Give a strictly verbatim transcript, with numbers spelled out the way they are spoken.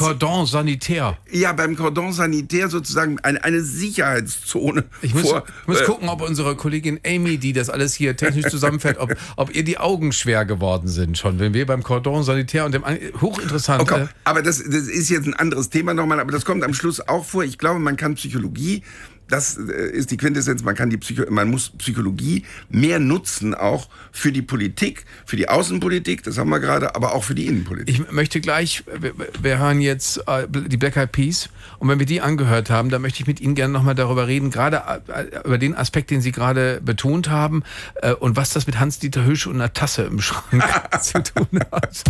Cordon sanitär. Ja, beim Cordon sanitär sozusagen eine, eine Sicherheitszone. Ich muss, vor, ich muss äh, gucken, ob unsere Kollegin Amy, die das alles hier technisch zusammenfährt, ob, ob ihr die Augen schwer geworden sind schon, wenn wir beim Cordon sanitär und dem hochinteressant. Okay, aber das, das ist jetzt ein anderes Thema nochmal, aber das kommt am Schluss auch vor. Ich glaube, man kann Psychologie, das ist die Quintessenz, man kann die Psycho, man muss Psychologie mehr nutzen, auch für die Politik, für die Außenpolitik, das haben wir gerade, aber auch für die Innenpolitik. Ich möchte gleich, wir, wir hören jetzt äh, die Black Eyed Peas und wenn wir die angehört haben, dann möchte ich mit Ihnen gerne nochmal darüber reden, gerade äh, über den Aspekt, den Sie gerade betont haben äh, und was das mit Hans-Dieter Hüsch und einer Tasse im Schrank zu tun hat.